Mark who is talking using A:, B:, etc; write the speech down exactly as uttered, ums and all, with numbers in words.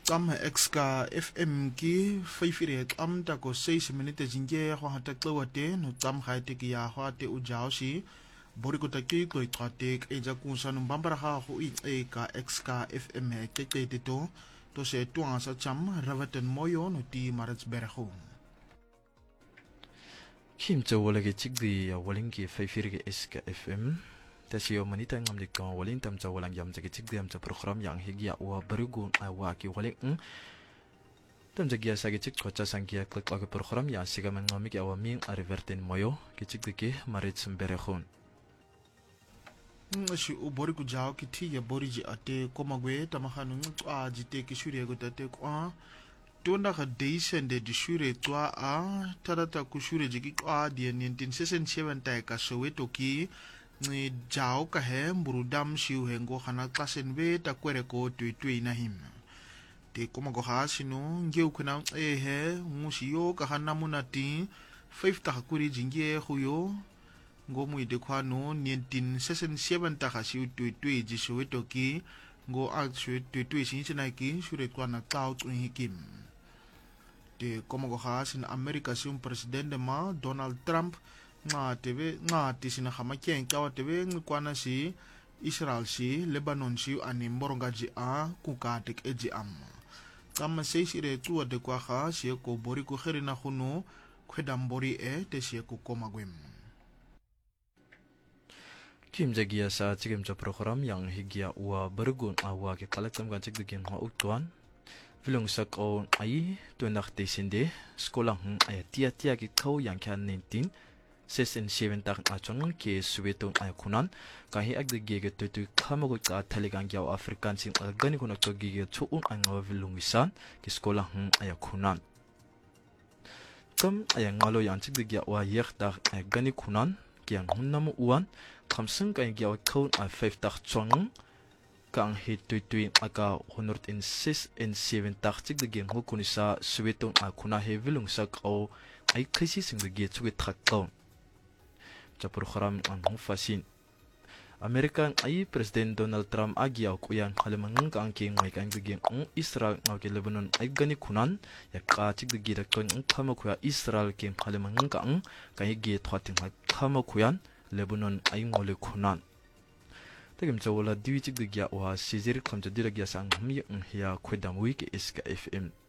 A: Tam exka F M ki faifire tam ta ko seis minute jinge ho hata klawate no tam khaite ki ya ho te ujausi bori ko ta ki ko trate e ja ku sa no bambara ha ho i e ka exka F M ke ke te to to se tu sa cham ravaten moyo no ti Maritzberg.
B: Kim cho wala ke chigdi ya waling ki faifire ke exka F M tasio manita ngam de ko walin tam cho walang yam ke chigdi am cho program yang higia wa barugo wa ki waling tam jagia sa ke chik chocha sangkia klik lagi program yang siga mangami ke awaming ariverten moyo ke chigdi ke Maritzberg.
A: Shi u bori ku jao ki ti ya bori ji ate ko magwe tamahanu a ji te ki shure go tate ko a tonda ka deisen de di shure twa a tarata ku shure ji ki a di nineteen sixty-seven ta ka Soweto ki ni jao ka he mburudam shiu hengo khana klasen ve ta kwere ko tui tui na him te ko mago ha sinu ngeu khana e he musio ka hana munati five ta kuri jingie huyo ngo mu de kwano nineteen sixty-seven ta ka shiu tui tui ji Soweto ki ngo a shu tui tui sin sina ki shure kwa na cloud in hikim te ko mago ha sin America sin president ma Donald Trump nga tebe nga tisina khama kyen kawa tebe ngkwana si Israel si Lebanon si ani mboronga ji a kuka tek eji am kama sei sire tu de kwa kha si ko bori ko kherina khunu khwedam bori e te si ko koma gwem
B: Kim jagia sa chigem cho program yang higia wa bergun awa ke kalakam ga chig digin ha uktuan vilong sak o ai to nakte sinde skola hm ay tia tia ki kau yang khan nineteen sixty-seven tak achon ke Soweto ay kunan kahi agde gege to to khamogo ka thaligang yaw African sin agani kuno to gege chuun ang vilong wisan ki skola hm ay kunan kam ay ngalo yang chig digya wa yekta ay gani kunan kiang hunnam uwan khamsung ka yaw kaun ay five tak chong kang hit to to aka one hundred six and seven tak chig digem hukunisa Soweto ay kuna he vilong sak o ay krisi sing digye chuge thakkaw cha program ang hufasin American ay President Donald Trump agiaw kuyan halamang kang king may kang digem ang Israel ngaw ke Lebanon ay gani kunan yakka chig digye dakon ang kama kuya Israel king halamang kang kay gi thwating kama kuyan Lebanon ay ngole kunan tagem cha wala diwi chig digya wa sizir kam cha diragya sang hmi ang hiya khwedam week iska F M